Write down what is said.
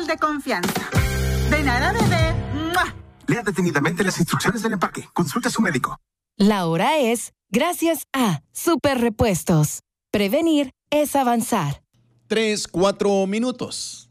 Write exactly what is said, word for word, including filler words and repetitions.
profesional de confianza. De nada, bebé. ¡Mua! Lea detenidamente las instrucciones del empaque. Consulte a su médico. La hora es gracias a Super Repuestos. Prevenir es avanzar. Tres, cuatro minutos.